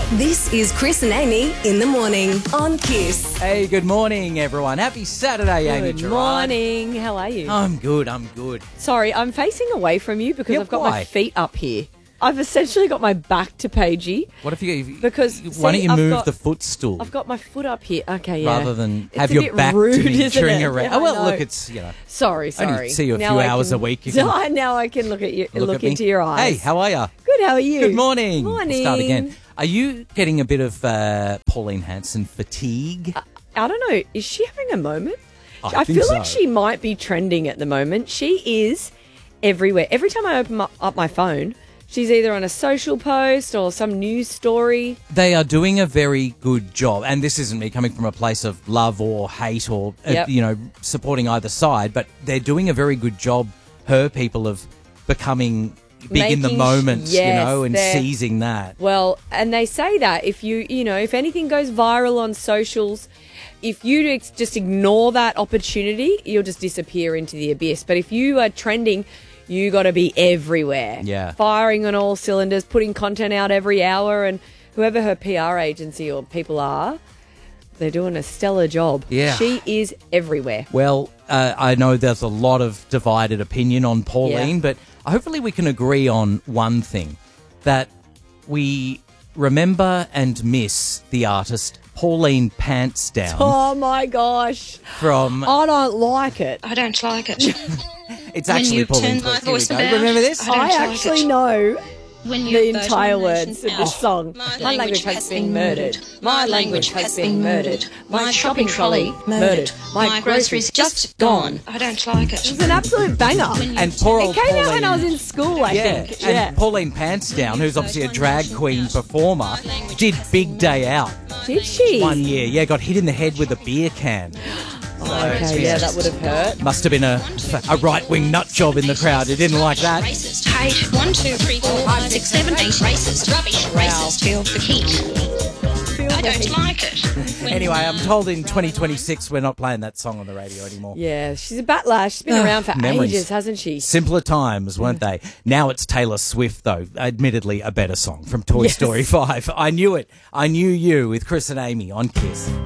This is Chris and Amy in the morning on Kiss. Hey, good morning, everyone. Happy Saturday, Amy Good Gerard. morning. How are you? I'm good. Sorry, I'm facing away from you because Yeah, I've got why? my feet up here. I've essentially got my back to Paigey. What if you... Because, why don't see, you I've move got- the footstool I've got my foot up here. Okay, yeah. rather than It's have a your bit back rude, to me isn't during it? a race? Yeah, Oh, well, I know. look, it's, Sorry. only see you a Now few I hours can- a week. You can Now I can look at you, look look at me. into your eyes. Hey, how are you? Good. How are you? Good morning. Morning. We'll start again. Are you getting a bit of Pauline Hanson fatigue? I don't know. Is she having a moment? I think feel like so. she might be trending at the moment. She is everywhere. Every time I open up my phone, she's either on a social post or some news story. They are doing a very good job, and this isn't me coming from a place of love or hate or Yep. supporting either side, but they're doing a very good job. Her people of becoming big in the Making moments, yes, and they're- seizing that. Well, and they say that if if anything goes viral on socials, if you just ignore that opportunity, you'll just disappear into the abyss. But if you are trending, you got to be everywhere. Yeah. Firing on all cylinders, putting content out every hour, and whoever her PR agency or people are, they're doing a stellar job. Yeah. She is everywhere. Well, I know there's a lot of divided opinion on Pauline, Yeah. but hopefully we can agree on one thing, that we remember and miss the artist Pauline Pants Down Oh my gosh. from... I don't like it. I don't like it. It's actually you Pauline. turn my Here we voice go. about, Remember this? I don't I like actually it. know When the you entire vote words of the song. My language has been murdered. My language has been murdered. My shopping trolley murdered. My groceries just gone. I don't like it. It's an absolute banger. And poor It old came Pauline. out when I was in school, I think. And Pauline Pants Down, who's obviously a drag queen performer, did Big Day Out Did she? 1 year. Yeah, got hit in the head with a beer can. Okay, yeah, that would have hurt. Must have been a right-wing nut job in the crowd who didn't like that. Racist hate. 1, 2, 3, 4, 5, 6, 7, 8. Racist rubbish. Racist. Feel the heat. I don't like it. Anyway, I'm told in 2026 we're not playing that song on the radio anymore. Yeah, she's a battler. She's been around for Memories. ages, hasn't she? Simpler times, weren't they? Now it's Taylor Swift, though. Admittedly, a better song from Toy Story 5. I knew it. I knew you with Chris and Amy on Kiss.